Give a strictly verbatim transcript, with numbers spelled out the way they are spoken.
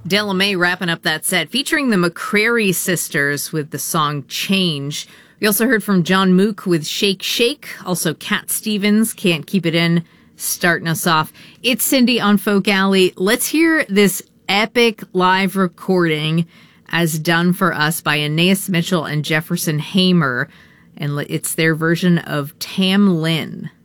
Della Mae wrapping up that set, featuring the McCrary sisters with the song Change. We also heard from John Mook with Shake Shake. Also Cat Stevens, Can't Keep It In, starting us off. It's Cindy on Folk Alley. Let's hear this epic live recording as done for us by Anais Mitchell and Jefferson Hamer. And it's their version of Tam Lin.